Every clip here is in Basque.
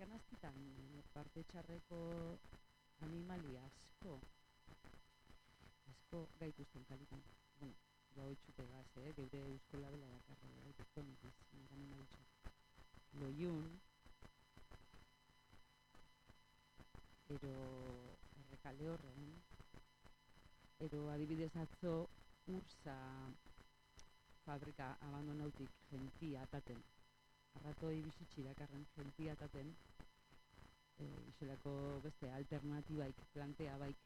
kanaztitan parte txarreko animali asko gaituzten kalitan. Bueno, jau itxute gaz, geure eusko labela dakarra gaituzten animali txar. Loiun, ero errekale horren, ero adibidez atzo ursa fabrika abandonautik gentia ataten. Arratoi bizitsi dakarren gentia ataten, isolako beste alternatibaik, plantea baik.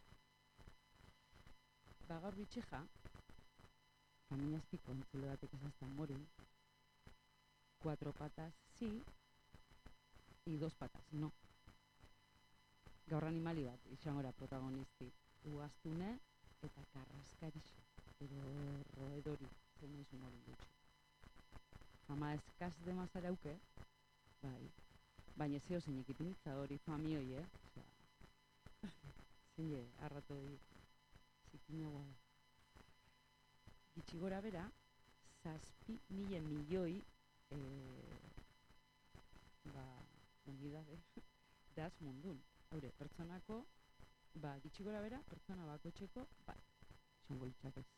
Gaur bitxeja, kaminazpiko entzule batek esaztan morin, 4 patas sí y 2 patas no. Gaur animali bat, izangora protagonisti, ugaztune eta karraskarixa, ero roedori, zen nahi morin dutxu. Ama eskaz demazarauke, bai, baina zeo zeinek ipinitza hori famioi, zein arratoi zikinagoa da. Gitxi gora bera, 7.000 milioi unidade daz mundun. Haure, pertsonako, gitxi gora bera, pertsona bakotxeko, izango litzakez.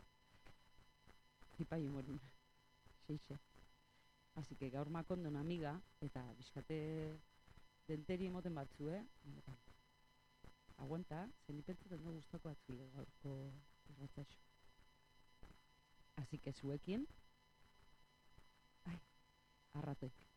Zipai humorin, seixe. Así que gaur makondon amiga, eta bizkate denteri emoten batzu, aguanta, zen ipentzaten du guztoko batzule gaurko irratzaixo. Así que zuekin, arratoik.